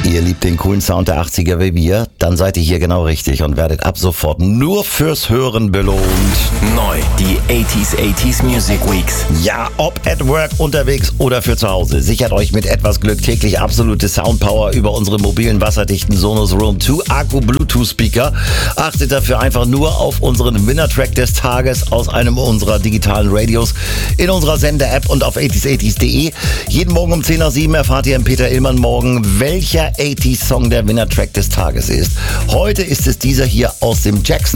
Ihr liebt den coolen Sound der 80er wie wir? Dann seid ihr hier genau richtig und werdet ab sofort nur fürs Hören belohnt. Neu, die 80s Music Weeks. Ja, ob at work, unterwegs oder für zu Hause. Sichert euch mit etwas Glück täglich absolute Soundpower über unsere mobilen wasserdichten Sonos Roam 2 Akku Bluetooth Speaker. Achtet dafür einfach nur auf unseren Winner-Track des Tages aus einem unserer digitalen Radios in unserer Sender-App und auf 80s80s.de. Jeden Morgen um 10:07 erfahrt ihr im Peter Illmann Morgen, welcher 80s-Song der Winner-Track des Tages ist. Heute ist es dieser hier aus dem Jackson.